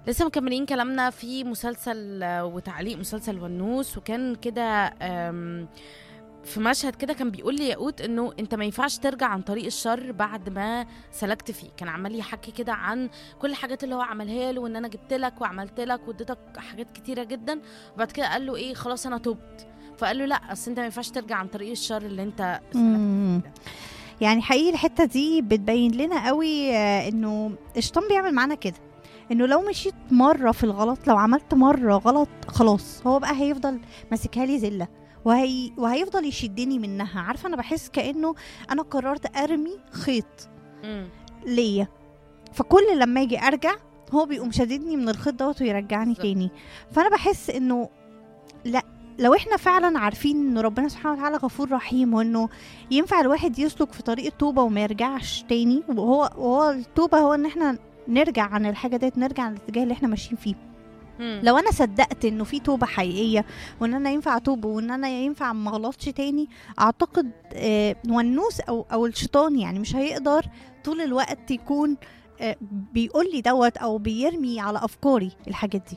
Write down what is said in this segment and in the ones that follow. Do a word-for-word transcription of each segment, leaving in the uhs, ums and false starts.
لسه مكملين كلامنا في مسلسل آه، وتعليق مسلسل ونوس. وكان كده آم، في مشهد كده كان بيقول لي ياقوت انه انت ما ينفعش ترجع عن طريق الشر بعد ما سلكت فيه. كان عمال يحكي كده عن كل الحاجات اللي هو عملها له، وان انا جبت لك وعملت لك واديتك حاجات كتيره جدا. وبعد كده قال له ايه، خلاص انا تبت. فقال له لا، اصل انت ما ينفعش ترجع عن طريق الشر اللي انت سلكت مم. فيه ده. يعني حقيقي الحتة دي بتبين لنا قوي آه، انه الشيطان بيعمل معانا كده، انه لو مشيت مرة في الغلط، لو عملت مرة غلط خلاص هو بقى هيفضل ماسكها لي زلة، وهي وهيفضل يشدني منها. عارفة، انا بحس كأنه انا قررت ارمي خيط مم. ليا، فكل لما اجي ارجع هو بيقوم شاددني من الخيط دوت ويرجعني بالظبط. تاني. فانا بحس انه لا، لو احنا فعلا عارفين ان ربنا سبحانه وتعالى غفور رحيم، وانه ينفع الواحد يسلك في طريق التوبة وما يرجعش تاني، وهو وهو التوبة هو ان احنا نرجع عن الحاجة ديت، نرجع عن الاتجاه اللي احنا ماشيين فيه. مم. لو انا صدقت انه في توبة حقيقية، وان انا ينفع اتوب، وان انا ينفع ما اغلطش تاني، اعتقد آه، والنوس او او الشيطان يعني مش هيقدر طول الوقت يكون آه، بيقول لي دوت او بيرمي على افكاري الحاجات دي.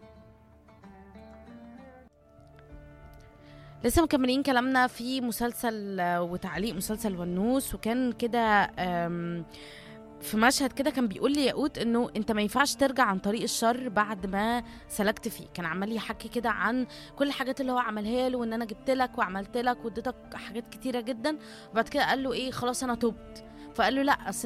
لسه مكملين كلامنا في مسلسل آه، وتعليق مسلسل ونوس. وكان كده آم، في مشهد كده كان بيقول لي ياقوت انه انت ما ينفعش ترجع عن طريق الشر بعد ما سلكت فيه. كان عمال يحكي كده عن كل الحاجات اللي هو عملها له، وان انا جبت لك وعملت لك واديتك حاجات كتيره جدا. وبعد كده قال له ايه، خلاص انا تبت. فقال له لا، اصل